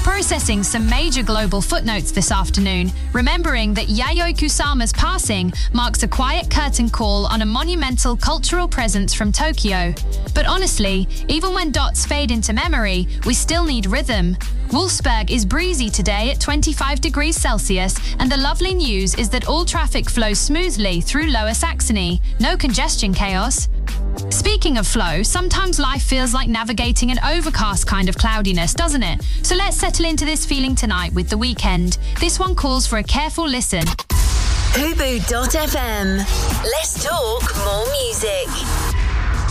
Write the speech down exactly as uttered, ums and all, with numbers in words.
Processing some major global footnotes this afternoon, remembering that Yayoi Kusama's passing marks a quiet curtain call on a monumental cultural presence from Tokyo. But honestly, even when dots fade into memory, we still need rhythm. Wolfsburg is breezy today at twenty-five degrees Celsius, and the lovely news is that all traffic flows smoothly through Lower Saxony. No congestion chaos. Speaking of flow, sometimes life feels like navigating an overcast kind of cloudiness, doesn't it? So let's settle into this feeling tonight with The Weeknd. This one calls for a careful listen. Hubu dot f m. Let's talk more music.